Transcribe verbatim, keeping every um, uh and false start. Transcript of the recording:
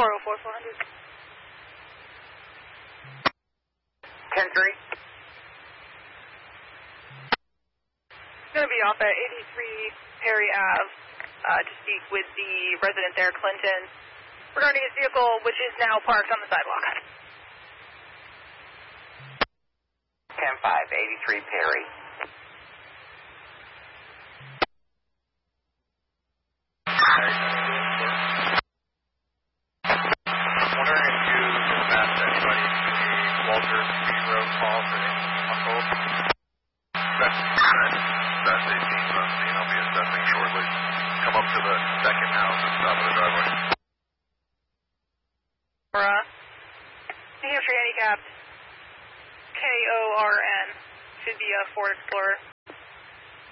four oh four, four hundred. ten three. It's going to be off at eighty-three Perry Ave uh, to speak with the resident there, Clinton, regarding his vehicle, which is now parked on the sidewalk. ten five, eighty-three Perry. I'm wondering if you dispatched anybody to the Walter Speed Road call for the unfold. That's that's eighteen, so I'll be assessing shortly. Come up to the second house and stop at the driveway. Aurora, New Hampshire handicapped, K O R N, should be a Ford Explorer.